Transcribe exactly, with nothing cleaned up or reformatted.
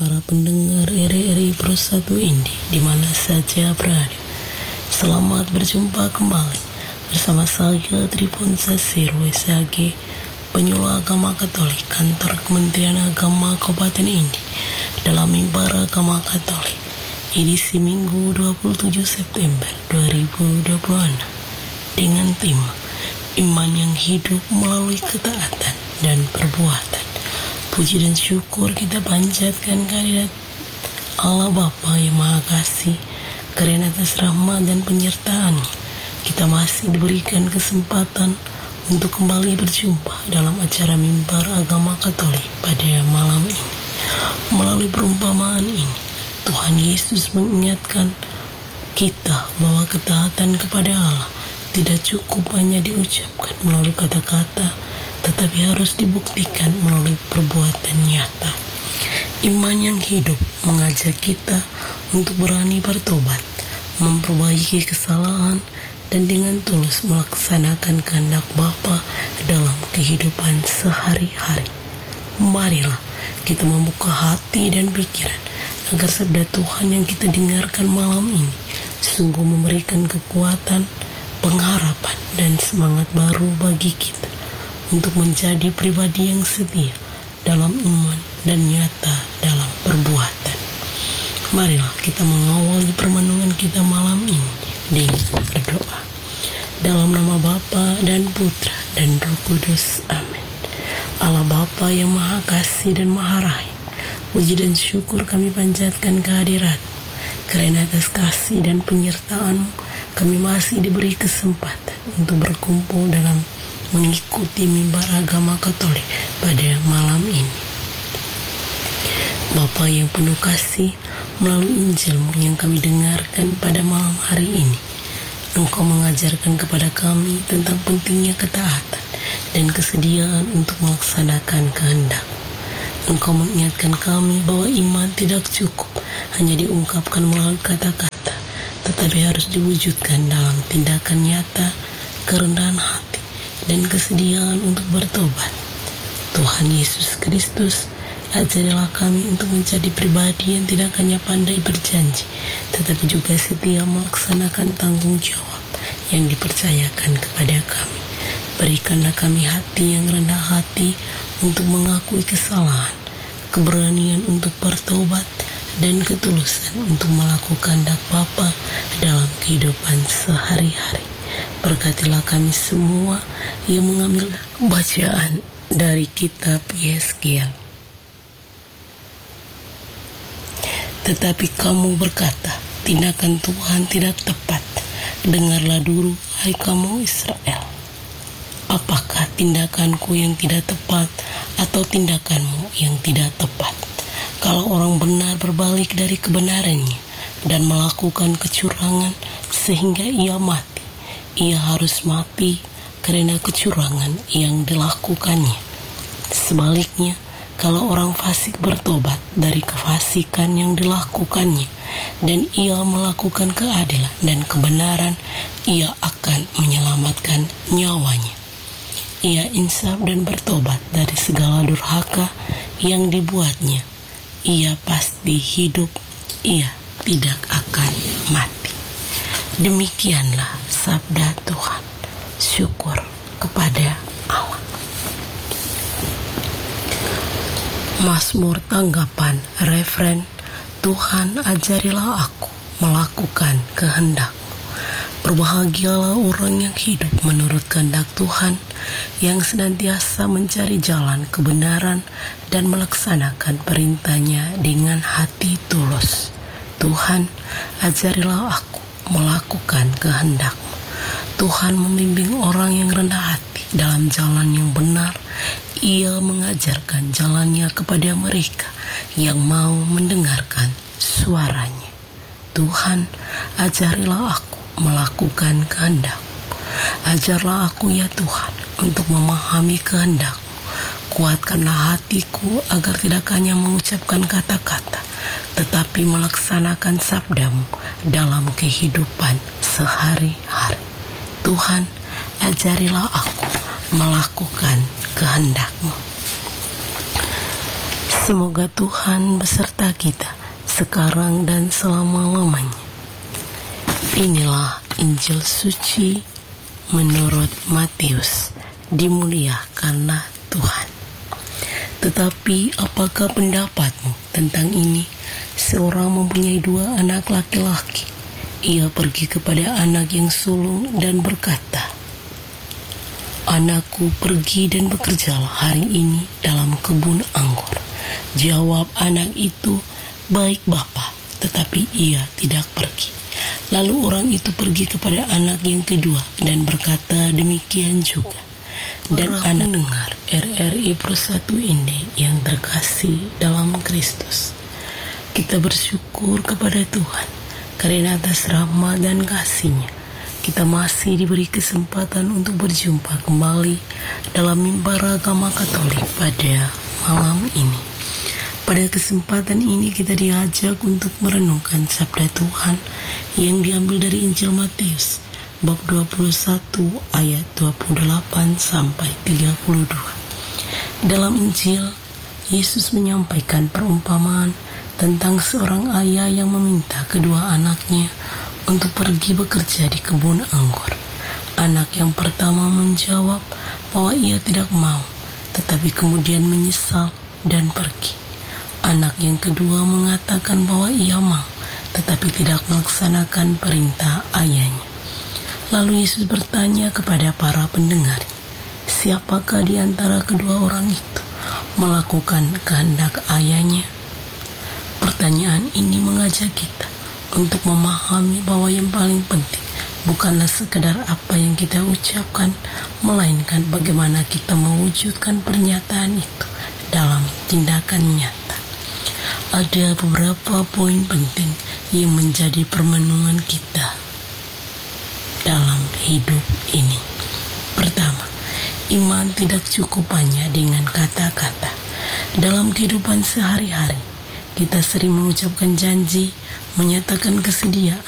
para pendengar R R I Pro satu Indi di mana saja berada. Selamat berjumpa kembali bersama saya Tripun Sasir W S A G, penyuluh agama Katolik kantor Kementerian Agama Kabupaten Indi dalam Mimbar Agama Katolik edisi Minggu dua puluh tujuh September dua ribu dua puluh enam dengan tema Iman yang hidup melalui ketaatan dan perbuatan. Puji dan syukur kita panjatkan kehadirat Allah Bapa yang Maha Kasih, karena atas rahmat dan penyertaan-Nya kita masih diberikan kesempatan untuk kembali berjumpa dalam acara Mimbar Agama Katolik pada malam ini. Melalui perumpamaan ini, Tuhan Yesus mengingatkan kita bahwa ketaatan kepada Allah tidak cukup hanya diucapkan melalui kata-kata, tetapi harus dibuktikan melalui perbuatan nyata. Iman yang hidup mengajak kita untuk berani bertobat, memperbaiki kesalahan, dan dengan tulus melaksanakan kehendak Bapa dalam kehidupan sehari-hari. Marilah kita membuka hati dan pikiran agar sabda Tuhan yang kita dengarkan malam ini sungguh memberikan kekuatan, pengharapan, dan semangat baru bagi kita untuk menjadi pribadi yang setia dalam iman dan nyata dalam perbuatan. Marilah kita mengawali permenungan kita malam ini dengan berdoa. Dalam nama Bapa dan Putra dan Roh Kudus. Amin. Allah Bapa yang Maha Kasih dan Maha Rahim, puji dan syukur kami panjatkan kehadirat-Mu, karena atas kasih dan penyertaan-Mu kami masih diberi kesempatan untuk berkumpul dalam mengikuti Mimbar Agama Katolik pada malam ini. Bapa yang penuh kasih, melalui Injil-Mu yang kami dengarkan pada malam hari ini, Engkau mengajarkan kepada kami tentang pentingnya ketaatan dan kesediaan untuk melaksanakan kehendak. Engkau mengingatkan kami bahwa iman tidak cukup hanya diungkapkan melalui kata-kata, tetapi harus diwujudkan dalam tindakan nyata, kerendahan hati, dan kesediaan untuk bertobat. Tuhan Yesus Kristus, ajarilah kami untuk menjadi pribadi yang tidak hanya pandai berjanji, tetapi juga setia melaksanakan tanggung jawab yang dipercayakan kepada kami. Berikanlah kami hati yang rendah hati untuk mengakui kesalahan, keberanian untuk bertobat, dan ketulusan untuk melakukan kehendak Bapa dalam kehidupan sehari-hari. Berkatilah kami semua yang mengambil bacaan dari kitab Yeskiel. Tetapi kamu berkata, tindakan Tuhan tidak tepat. Dengarlah dulu, hai kamu Israel. Apakah tindakanku yang tidak tepat atau tindakanmu yang tidak tepat? Kalau orang benar berbalik dari kebenarannya dan melakukan kecurangan sehingga ia mati, ia harus mati karena kecurangan yang dilakukannya. Sebaliknya, kalau orang fasik bertobat dari kefasikan yang dilakukannya dan ia melakukan keadilan dan kebenaran, ia akan menyelamatkan nyawanya. Ia insaf dan bertobat dari segala durhaka yang dibuatnya. Ia pasti hidup, ia tidak akan mati. Demikianlah sabda Tuhan. Syukur kepada Allah. Mazmur tanggapan referen, Tuhan ajarilah aku melakukan kehendak-Mu. Berbahagialah orang yang hidup menurut kehendak Tuhan, yang senantiasa mencari jalan kebenaran dan melaksanakan perintah-Nya dengan hati tulus. Tuhan, ajarilah aku melakukan kehendak-Mu. Tuhan membimbing orang yang rendah hati dalam jalan yang benar. Ia mengajarkan jalannya kepada mereka yang mau mendengarkan suaranya. Tuhan, ajarilah aku melakukan kehendak-Mu. Ajarlah aku ya Tuhan untuk memahami kehendak-Mu. Kuatkanlah hatiku agar tidak hanya mengucapkan kata-kata, tetapi melaksanakan sabda-Mu dalam kehidupan sehari-hari. Tuhan, ajarilah aku melakukan kehendak-Mu. Semoga Tuhan beserta kita sekarang dan selama-lamanya. Inilah Injil suci menurut Matius. Dimuliakanlah Tuhan. Tetapi apakah pendapatmu tentang ini? Seorang mempunyai dua anak laki-laki. Ia pergi kepada anak yang sulung dan berkata, "Anakku, pergi dan bekerjalah hari ini dalam kebun anggur." Jawab anak itu, "Baik Bapa," tetapi ia tidak pergi. Lalu orang itu pergi kepada anak yang kedua dan berkata demikian juga. Dan anak dengar R R I Persatu ini yang terkasih dalam Kristus. Kita bersyukur kepada Tuhan karena atas rahmat dan kasih-Nya kita masih diberi kesempatan untuk berjumpa kembali dalam mimbar agama Katolik pada malam ini. Pada kesempatan ini kita diajak untuk merenungkan sabda Tuhan yang diambil dari Injil Matius bab dua puluh satu ayat dua puluh delapan sampai tiga puluh dua. Dalam Injil, Yesus menyampaikan perumpamaan tentang seorang ayah yang meminta kedua anaknya untuk pergi bekerja di kebun anggur. Anak yang pertama menjawab bahwa ia tidak mau, tetapi kemudian menyesal dan pergi. Anak yang kedua mengatakan bahwa ia mau, tetapi tidak melaksanakan perintah ayahnya. Lalu Yesus bertanya kepada para pendengar, siapakah di antara kedua orang itu melakukan kehendak ayahnya? Pertanyaan ini mengajak kita untuk memahami bahwa yang paling penting bukanlah sekedar apa yang kita ucapkan, melainkan bagaimana kita mewujudkan pernyataan itu dalam tindakan nyata. Ada beberapa poin penting yang menjadi permenungan kita dalam hidup ini. Pertama, iman tidak cukup hanya dengan kata-kata. Dalam kehidupan sehari-hari, kita sering mengucapkan janji, menyatakan kesediaan,